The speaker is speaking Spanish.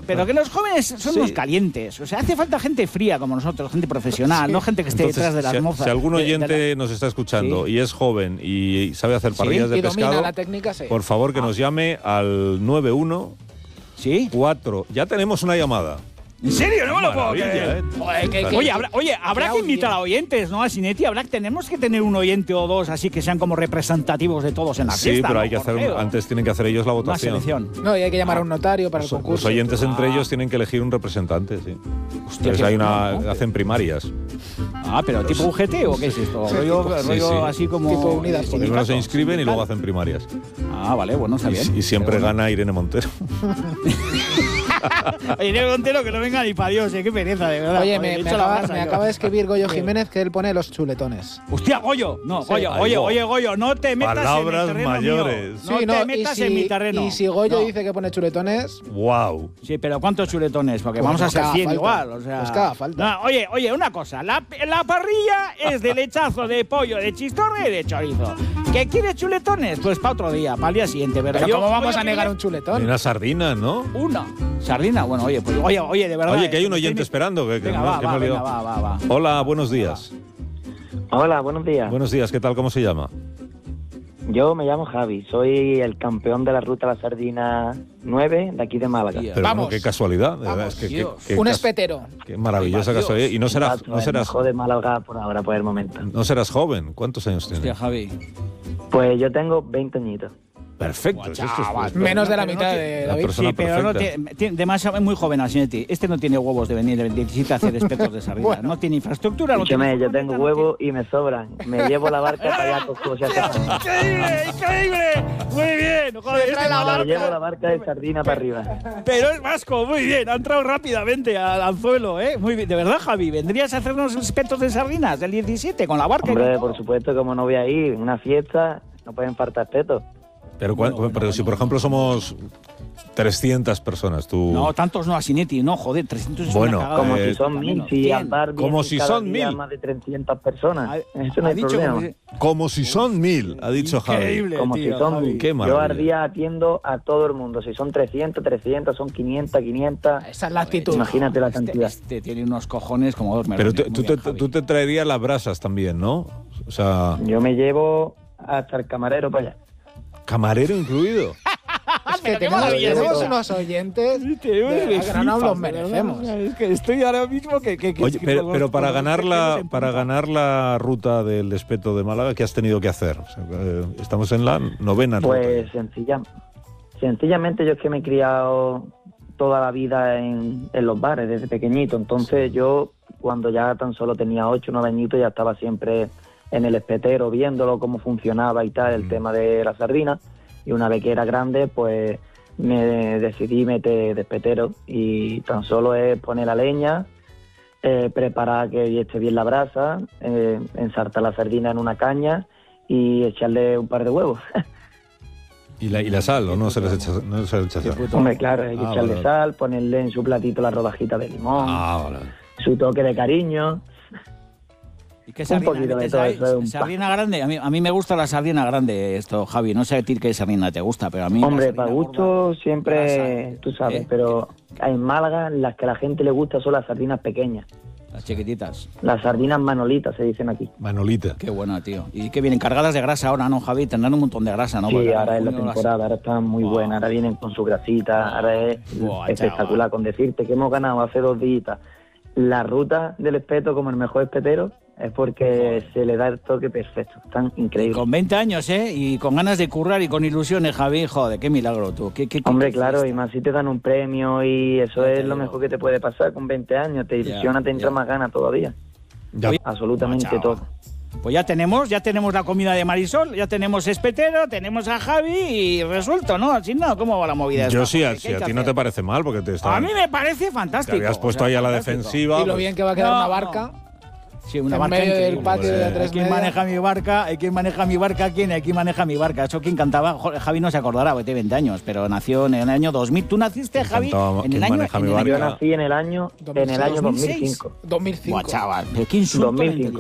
pero que los jóvenes son unos calientes. O sea, hace falta gente fría como nosotros, gente profesional, no gente que esté detrás de las mozas. Si algún oyente nos está escuchando y es joven y sabe hacer parrillas de pescado, la técnica, por favor que nos llame al 91 4. Ya tenemos una llamada. ¿En serio? No me lo puedo creer. Oye, habrá que invitar a oyentes, ¿no? A Sinetti, tenemos que tener un oyente o dos así que sean como representativos de todos en la fiesta. Sí, pero ¿no? hay que hacer antes tienen que hacer ellos la votación. Una selección. No, y hay que llamar a un notario para el concurso. Los oyentes entre ellos tienen que elegir un representante, sí. Hostia, hacen primarias. Pero ¿tipo UGT o qué es esto? Rollo así como... Tipo unidas. Primero se inscriben y luego hacen primarias. Vale, bueno, está bien. Y siempre gana Irene Montero. Irene Montero, que no venga ni para Dios, qué pereza, de verdad. Oye, me acaba de escribir Goyo Jiménez que él pone los chuletones. ¡Hostia, Goyo! No, Goyo, no te metas Palabras en mi terreno mayores. mío. No te metas en mi terreno. Y si Goyo dice que pone chuletones... ¡Wow! Sí, pero ¿cuántos chuletones? Porque vamos a ser 100 igual, o sea... Pues cada falta. No, oye, una cosa. La parrilla es de lechazo, de pollo, de chistorra y de chorizo. ¿Qué quieres chuletones? Pues para otro día, para el día siguiente. Pero ¿cómo vamos a negar un chuletón? Una sardina, ¿no? Una sardina, bueno, oye, de verdad. Oye, que hay un oyente esperando. Venga, va. Hola, buenos días. Hola, buenos días. Buenos días, ¿qué tal? ¿Cómo se llama? Yo me llamo Javi, soy el campeón de la Ruta a la Sardina 9 de aquí de Málaga. Pero vamos. Qué casualidad, de verdad. Un espetero. Qué maravillosa casualidad. Y no serás... mejor de Málaga por ahora, por el momento. No serás joven. ¿Cuántos años tienes? Hostia, Javi. Pues yo tengo 20 añitos. Perfecto. Menos de la mitad de David. Sí, pero no tiene demasiado, muy joven Asinetti. Este no tiene huevos de venir el 17 a hacer espetos de sardina. Bueno. No tiene infraestructura. Escúchame, yo tengo huevos y me sobran. Me llevo la barca para allá como se hace. ¡Increíble! Muy bien. Joder, me llevo la barca de sardina para arriba. Pero es vasco, muy bien. Ha entrado rápidamente al anzuelo, ¿eh? Muy bien. De verdad, Javi, ¿vendrías a hacernos espetos de sardinas del 17 con la barca? Hombre, por supuesto, como no voy a ir. Una fiesta, no pueden faltar espetos. Pero si, por ejemplo, somos 300 personas, tú... No, tantos no, Asinetti, no, joder, 300 es bueno, una como si son 1000, si al bar como si son 1000. Más de 300 personas, eso no hay problema. Como si son 1000, ha dicho Javi. Como si son 1000. Yo al día atiendo a todo el mundo, si son 300, son 500. Esa es la actitud. Imagínate la cantidad. Este tiene unos cojones como dos melones. Pero tú te traerías las brasas también, ¿no? O sea... Yo me llevo hasta el camarero para allá. ¿Camarero incluido? Es que tenemos unos oyentes que no nos los merecemos. Es que estoy ahora mismo Oye, pero para ganar la ruta del espeto de Málaga, ¿qué has tenido que hacer? O sea, estamos en la 9ª ruta. Pues sencillamente yo es que me he criado toda la vida en los bares desde pequeñito. Entonces yo, cuando ya tan solo tenía 8 o 9 añitos, ya estaba siempre en el espetero viéndolo, cómo funcionaba y tal, el tema de la sardina. Y una vez que era grande, pues me decidí meter de espetero y tan solo es poner la leña, preparar que esté bien la brasa, ensartar la sardina en una caña y echarle un par de huevos. ¿Y la sal o no se les echa sal? Hombre, claro, hay que echarle sal, ponerle en su platito la rodajita de limón, su toque de cariño. ¿Y qué sardina? Un poquito de todo eso. ¿Sardina grande? A mí me gusta la sardina grande, Javi. No sé a ti qué sardina te gusta, pero a mí... Hombre, para gusto siempre, tú sabes, pero en Málaga las que a la gente le gusta son las sardinas pequeñas. Las chiquititas. Las sardinas manolitas se dicen aquí. Manolita. Qué buena, tío. Y que vienen cargadas de grasa ahora, ¿no, Javi? Tendrán un montón de grasa, ¿no? Sí, porque ahora es la temporada, ahora están muy buenas, ahora vienen con su grasita, ahora es espectacular. Chaval. Con decirte que hemos ganado hace 2 días la ruta del espeto como el mejor espetero, es porque se le da el toque perfecto. Están increíbles. Y con 20 años, ¿eh? Y con ganas de currar y con ilusiones, Javi. Joder, qué milagro tú. Hombre, claro, y más si te dan un premio y eso es lo mejor que te puede pasar con 20 años. Te ilusiona, te entra más ganas todavía. Absolutamente todo. Pues ya tenemos la comida de Marisol, ya tenemos espetero, tenemos a Javi y resuelto, ¿no? Así no, ¿cómo va la movida? Yo sí, si a ti no te parece mal, porque a mí me parece fantástico. Te habías puesto ahí a la defensiva. Y lo bien que va a quedar una barca. Sí, una en barca medio del patio de 3 ¿Quién maneja mi barca? ¿Quién maneja mi barca? ¿Quién maneja mi barca? Eso quien cantaba, Javi no se acordará, porque tiene 20 años, pero nació en el año 2000. ¿Tú naciste, Javi? En el año... Yo nací en el año 2005. 2005. Buah, chaval, ¿quién 2005.